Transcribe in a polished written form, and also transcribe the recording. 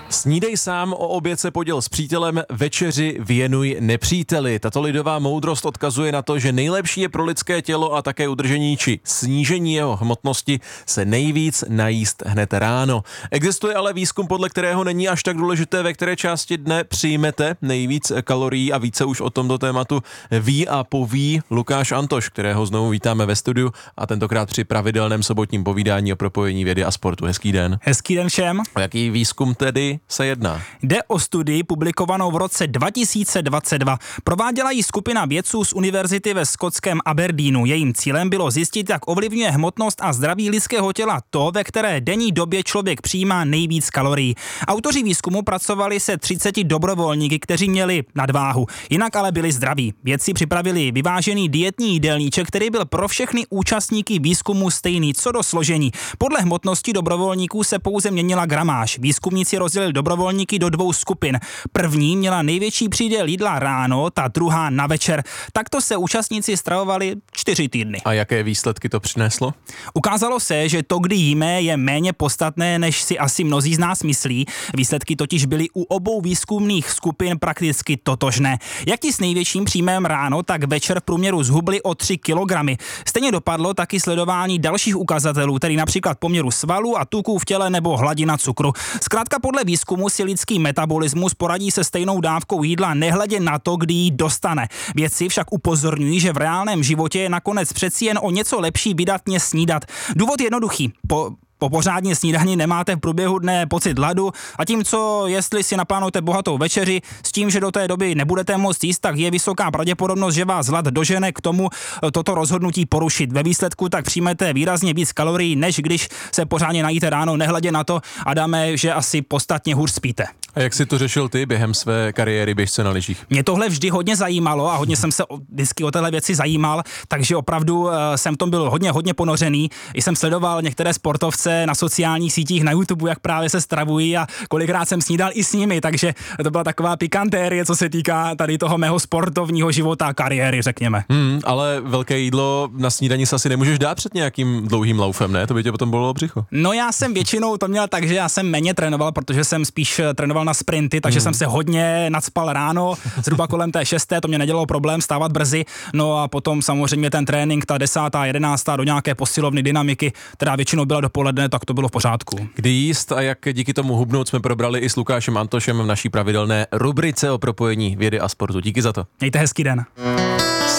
Snídej sám, o oběd se poděl s přítelem, večeři věnuj nepříteli. Tato lidová moudrost odkazuje na to, že nejlepší je pro lidské tělo a také udržení či snížení jeho hmotnosti se nejvíc najíst hned ráno. Existuje ale výzkum, podle kterého není až tak důležité, ve které části dne přijmete nejvíc kalorií, a více už o tomto tématu ví a poví Lukáš Antoš, kterého znovu vítáme ve studiu a tentokrát při pravidelném sobotním povídání o propojení vědy a sportu. Hezký den. Hezký den všem. O jaký výzkum tedy se jedná? Jde o studii publikovanou v roce 2022. Prováděla ji skupina vědců z univerzity ve skotském Aberdeenu. Jejím cílem bylo zjistit, jak ovlivňuje hmotnost a zdraví lidského těla to, ve které denní době člověk přijímá nejvíc kalorií. Autoři výzkumu pracovali se 30 dobrovolníky, kteří měli nadváhu, jinak ale byli zdraví. Vědci připravili vyvážený dietní jídelníček, který byl pro všechny účastníky výzkumu stejný co do složení. Podle hmotnosti dobrovolníků se pouze měnila gramáž. Výzkumníci rozdělili dobrovolníky do dvou skupin. První měla největší příděl jídla ráno, ta druhá na večer. Takto se účastníci stravovali 4 týdny. A jaké výsledky to přineslo? Ukázalo se, že to, kdy jíme, je méně podstatné, než si asi mnozí z nás myslí. Výsledky totiž byly u obou výzkumných skupin prakticky totožné. Jak ti s největším příjmem ráno, tak večer v průměru zhubli o 3 kilogramy. Stejně dopadlo taky sledování dalších ukazatelů, tedy například poměru svalů a tuků v těle nebo hladina cukru. Zkrátka podle výzkumu si lidský metabolismus poradí se stejnou dávkou jídla nehledě na to, kdy ji dostane. Vědci však upozorňují, že v reálném životě je nakonec přeci jen o něco lepší vydatně snídat. Důvod jednoduchý. Po pořádně snídani nemáte v průběhu dne pocit hladu, a tím, co jestli si naplánujete bohatou večeři s tím, že do té doby nebudete moct jíst, tak je vysoká pravděpodobnost, že vás hlad dožene k tomu toto rozhodnutí porušit. Ve výsledku tak přijmete výrazně víc kalorií, než když se pořádně najíte ráno, nehledě na to, Adame, že asi podstatně hůř spíte. A jak jsi to řešil ty během své kariéry běžce na lyžích? Mě tohle vždy hodně zajímalo a hodně jsem se vždycky o téhle věci zajímal, takže opravdu jsem v tom byl hodně ponořený. Jsem sledoval některé sportovce na sociálních sítích, na YouTube, jak právě se stravují, a kolikrát jsem snídal i s nimi, takže to byla taková pikantérie, co se týká tady toho mého sportovního života a kariéry, řekněme. Ale velké jídlo na snídani se asi nemůžeš dát před nějakým dlouhým laufem, ne? To by tě potom bolelo břicho. No, já jsem většinou to měl tak, že já jsem méně trénoval, protože jsem spíš trénoval na sprinty, takže jsem se hodně nacpal ráno, zhruba kolem té 6, to mě nedělalo problém stávat brzy, no a potom samozřejmě ten trénink, ta 10., 11. do nějaké posilovny dynamiky, která většinou byla dopoledne, tak to bylo v pořádku. Kdy jíst a jak díky tomu hubnout jsme probrali i s Lukášem Antošem v naší pravidelné rubrice o propojení vědy a sportu. Díky za to. Mějte hezký den.